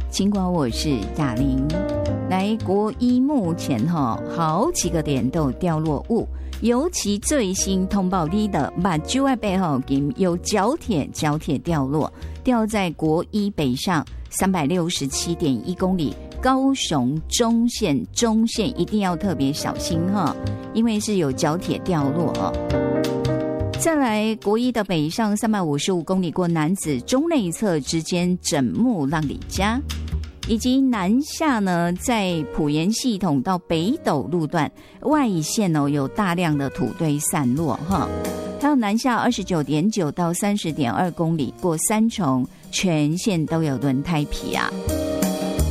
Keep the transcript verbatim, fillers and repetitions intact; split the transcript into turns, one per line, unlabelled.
尽管我是雅玲。来国一目前哈好几个点都有掉落物，尤其最新通报里的马珠爱背后有角铁角铁掉落，掉在国一北上三百六十七点一公里，高雄中线中线一定要特别小心哈，因为是有角铁掉落哦。再来国一的北上三百五十五公里，过南子中内侧之间整木浪里家。以及南下呢，在埔盐系统到北斗路段外线哦，有大量的土堆散落哈。还有南下二十九点九到三十点二公里，过三重全线都有轮胎皮啊。